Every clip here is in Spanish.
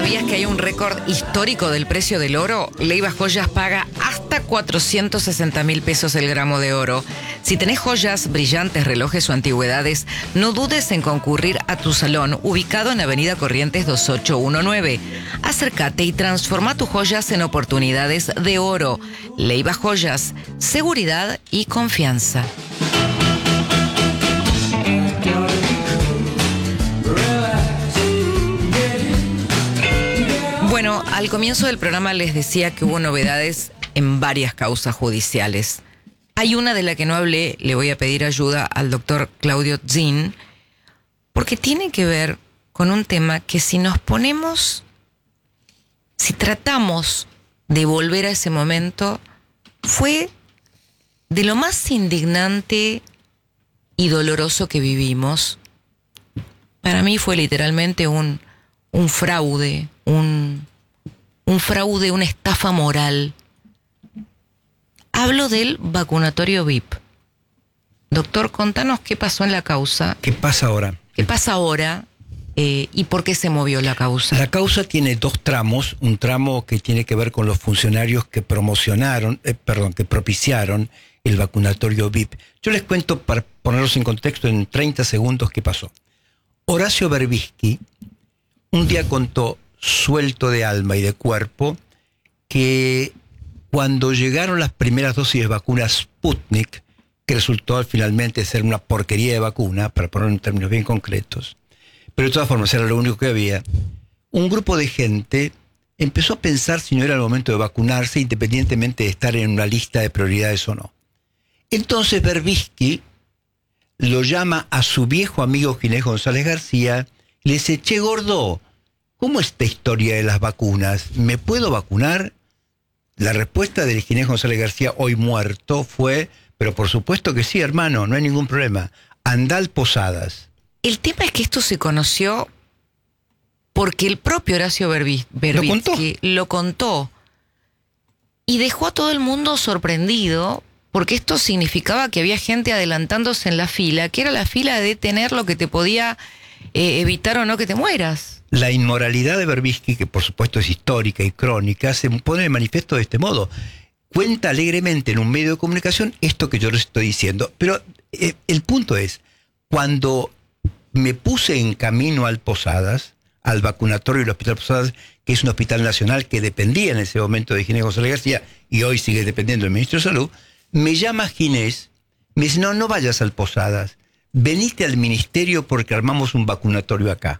¿Sabías que hay un récord histórico del precio del oro? Leiva Joyas paga hasta 460.000 pesos el gramo de oro. Si tenés joyas, brillantes, relojes o antigüedades, no dudes en concurrir a tu salón, ubicado en Avenida Corrientes 2819. Acércate y transforma tus joyas en oportunidades de oro. Leiva Joyas, seguridad y confianza. Bueno, al comienzo del programa les decía que hubo novedades en varias causas judiciales. Hay una de la que no hablé, le voy a pedir ayuda al doctor Claudio Zin, porque tiene que ver con un tema que si tratamos de volver a ese momento, fue de lo más indignante y doloroso que vivimos. Para mí fue literalmente un fraude, un fraude, una estafa moral. Hablo del vacunatorio VIP. Doctor, contanos qué pasó en la causa. ¿Qué pasa ahora? ¿Qué pasa ahora y por qué se movió la causa? La causa tiene dos tramos. Un tramo que tiene que ver con los funcionarios que que propiciaron el vacunatorio VIP. Yo les cuento, para ponerlos en contexto, en 30 segundos qué pasó. Horacio Berbisky un día contó, suelto de alma y de cuerpo, que cuando llegaron las primeras dosis de vacuna Sputnik, que resultó finalmente ser una porquería de vacuna, para ponerlo en términos bien concretos, pero de todas formas era lo único que había, un grupo de gente empezó a pensar si no era el momento de vacunarse, independientemente de estar en una lista de prioridades o no. Entonces Berbisky lo llama a su viejo amigo Ginés González García y le dice: che, gordo, ¿cómo es esta historia de las vacunas? ¿Me puedo vacunar? La respuesta del Ginés González García, hoy muerto, fue: pero por supuesto que sí, hermano, no hay ningún problema. Andá al Posadas. El tema es que esto se conoció porque el propio Horacio Berbisky lo contó y dejó a todo el mundo sorprendido, porque esto significaba que había gente adelantándose en la fila, que era la fila de tener lo que te podía evitar o no que te mueras. La inmoralidad de Berbisky, que por supuesto es histórica y crónica, se pone de manifiesto de este modo. Cuenta alegremente en un medio de comunicación esto que yo les estoy diciendo. Pero el punto es, cuando me puse en camino al Posadas, al vacunatorio del Hospital Posadas, que es un hospital nacional que dependía en ese momento de Ginés González García y hoy sigue dependiendo del Ministro de Salud, me llama Ginés, me dice: no vayas al Posadas, venite al ministerio porque armamos un vacunatorio acá.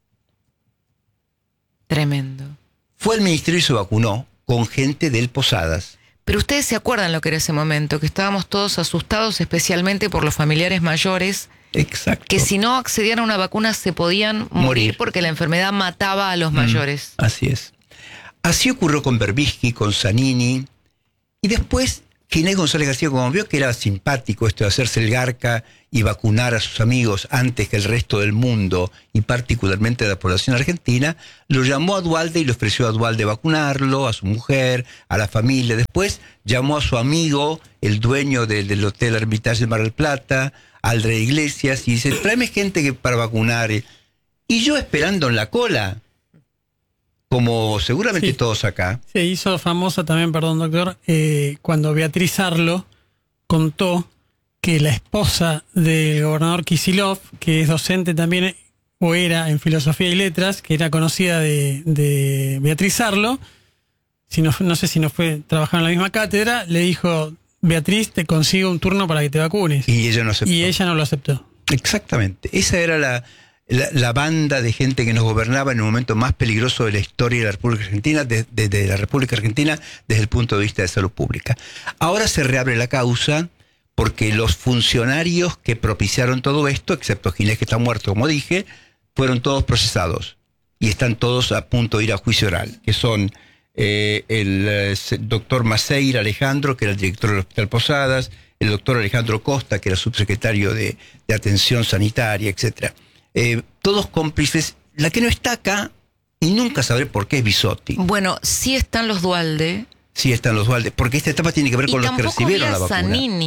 Tremendo. Fue al ministerio y se vacunó con gente del Posadas. Pero ustedes se acuerdan lo que era ese momento, que estábamos todos asustados, especialmente por los familiares mayores. Exacto. Que si no accedían a una vacuna se podían morir porque la enfermedad mataba a los mayores. Así es. Así ocurrió con Berbisky, con Zanini, y después Ginés González García, como vio que era simpático esto de hacerse el garca y vacunar a sus amigos antes que el resto del mundo, y particularmente a la población argentina, lo llamó a Duhalde y le ofreció a Duhalde vacunarlo, a su mujer, a la familia. Después llamó a su amigo, el dueño del Hotel Hermitage de Mar del Plata, Aldre Iglesias, y dice: tráeme gente para vacunar. Y yo esperando en la cola, como seguramente todos acá. Se hizo famosa también, perdón doctor, cuando Beatriz Arlo contó que la esposa del gobernador Kicillof, que es docente también, o era en Filosofía y Letras, que era conocida de Beatriz Arlo, no sé si no fue trabajar en la misma cátedra, le dijo: Beatriz, te consigo un turno para que te vacunes. Y ella no aceptó. Y ella no lo aceptó. Exactamente. Esa era la banda de gente que nos gobernaba en el momento más peligroso de la historia de la República Argentina, de la República Argentina, desde el punto de vista de salud pública. Ahora se reabre la causa porque los funcionarios que propiciaron todo esto, excepto Ginés, que está muerto, como dije, fueron todos procesados y están todos a punto de ir a juicio oral, que son el doctor Maceira Alejandro, que era el director del Hospital Posadas, el doctor Alejandro Costa, que era subsecretario de Atención Sanitaria, etc. Todos cómplices. La que no está acá, y nunca sabré por qué, es Bisotti. Bueno, sí están los Duhalde. Sí están los Duhalde, porque esta etapa tiene que ver con los que recibieron la vacuna. Zanini.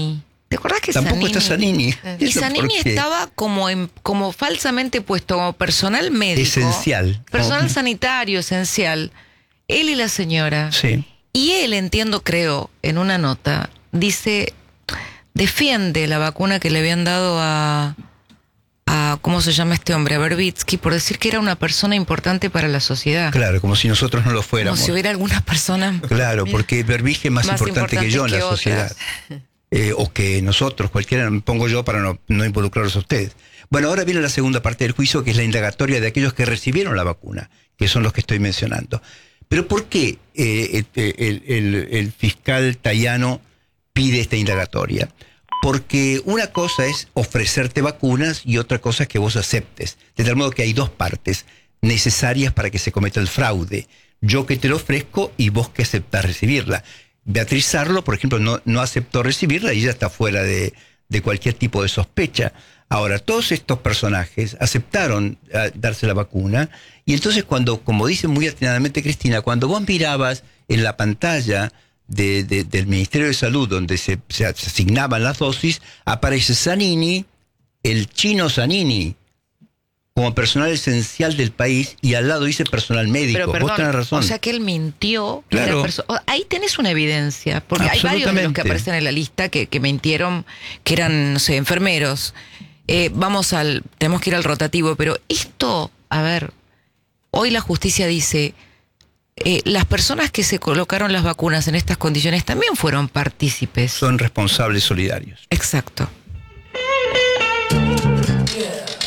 ¿Te acordás que Tampoco está Zanini. Y Zanini estaba como falsamente puesto como personal médico. Esencial. Personal sanitario esencial. Él y la señora. Sí. Y él, creo, en una nota, dice, defiende la vacuna que le habían dado a ¿cómo se llama este hombre? A Verbitsky, por decir que era una persona importante para la sociedad. Claro, como si nosotros no lo fuéramos. Como si hubiera alguna persona... Claro, porque Verbitsky es más importante que yo en la sociedad. O que nosotros, cualquiera, me pongo yo para no involucrarlos a ustedes. Bueno, ahora viene la segunda parte del juicio, que es la indagatoria de aquellos que recibieron la vacuna, que son los que estoy mencionando. Pero ¿por qué el fiscal Tayano pide esta indagatoria? Porque una cosa es ofrecerte vacunas y otra cosa es que vos aceptes. De tal modo que hay dos partes necesarias para que se cometa el fraude. Yo que te lo ofrezco y vos que aceptás recibirla. Beatriz Sarlo, por ejemplo, no aceptó recibirla y ella está fuera de cualquier tipo de sospecha. Ahora, todos estos personajes aceptaron darse la vacuna y entonces como dice muy atinadamente Cristina, cuando vos mirabas en la pantalla del Ministerio de Salud donde se asignaban las dosis, aparece Zanini, el chino Zanini, como personal esencial del país, y al lado dice personal médico. Pero, perdón, vos tenés razón. O sea que él mintió. Claro. Ahí tenés una evidencia, porque hay varios de los que aparecen en la lista que mintieron, que eran, no sé, enfermeros. Tenemos que ir al rotativo, pero esto, a ver, hoy la justicia dice, las personas que se colocaron las vacunas en estas condiciones también fueron partícipes. Son responsables solidarios. Exacto.